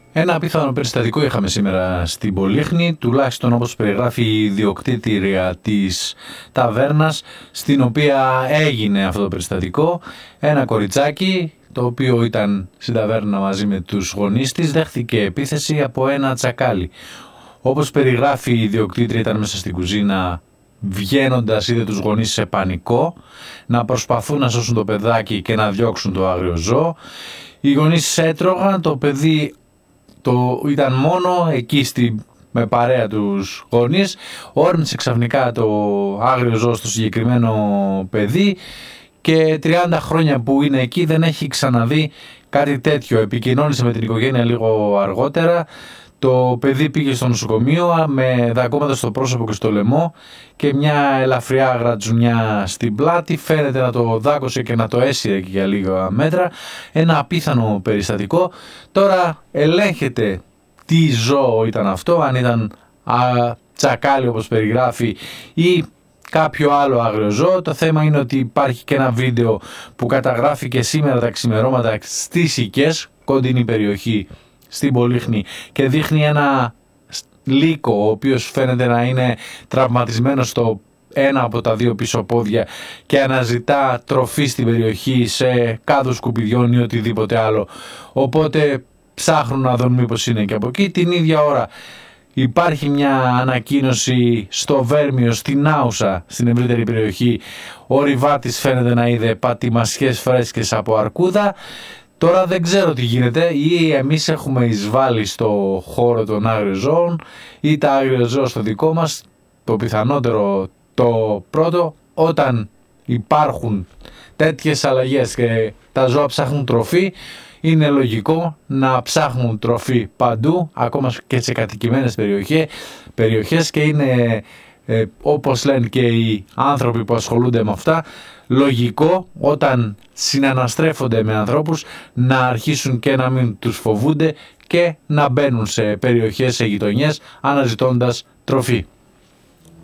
Ένα απίθανο περιστατικό είχαμε σήμερα στην Πολύχνη, τουλάχιστον όπως περιγράφει η ιδιοκτήτρια της ταβέρνας στην οποία έγινε αυτό το περιστατικό. Ένα κοριτσάκι, το οποίο ήταν στην ταβέρνα μαζί με τους γονείς της, δέχθηκε επίθεση από ένα τσακάλι. Όπως περιγράφει η ιδιοκτήτρια, ήταν μέσα στην κουζίνα, βγαίνοντας είδε τους γονείς σε πανικό, να προσπαθούν να σώσουν το παιδάκι και να διώξουν το άγριο ζώο. Οι γονείς έτρωγαν, το παιδί ήταν μόνο εκεί με παρέα τους γονείς, όρμησε ξαφνικά το άγριο ζώο στο συγκεκριμένο παιδί και 30 χρόνια που είναι εκεί δεν έχει ξαναδεί κάτι τέτοιο. Επικοινώνησε με την οικογένεια λίγο αργότερα. Το παιδί πήγε στο νοσοκομείο με δακώματα στο πρόσωπο και στο λαιμό και μια ελαφριά γρατζουνιά στην πλάτη. Φαίνεται να το δάκωσε και να το έσυρε και για λίγα μέτρα. Ένα απίθανο περιστατικό. Τώρα ελέγχεται τι ζώο ήταν αυτό, αν ήταν τσακάλι όπως περιγράφει ή κάποιο άλλο άγριο ζώο. Το θέμα είναι ότι υπάρχει και ένα βίντεο που καταγράφηκε σήμερα τα ξημερώματα στις Οικές, κοντινή περιοχή στην Πολύχνη, και δείχνει ένα λύκο ο οποίος φαίνεται να είναι τραυματισμένος στο ένα από τα δύο πίσω πόδια και αναζητά τροφή στην περιοχή σε κάδους σκουπιδιών ή οτιδήποτε άλλο. Οπότε ψάχνουν να δουν μήπως είναι και από εκεί. Την ίδια ώρα υπάρχει μια ανακοίνωση στο Βέρμιο, στην Άουσα, στην ευρύτερη περιοχή. Ο Ριβάτης φαίνεται να είδε πατημασιές φρέσκες από αρκούδα. Τώρα δεν ξέρω τι γίνεται, ή εμείς έχουμε εισβάλει στο χώρο των άγριων ζώων ή τα άγρια ζώα στο δικό μας. Το πιθανότερο το πρώτο, όταν υπάρχουν τέτοιες αλλαγές και τα ζώα ψάχνουν τροφή, είναι λογικό να ψάχνουν τροφή παντού, ακόμα και σε κατοικημένες περιοχές, και είναι όπως λένε και οι άνθρωποι που ασχολούνται με αυτά, λογικό όταν συναναστρέφονται με ανθρώπους να αρχίσουν και να μην τους φοβούνται και να μπαίνουν σε περιοχές, σε γειτονιές αναζητώντας τροφή.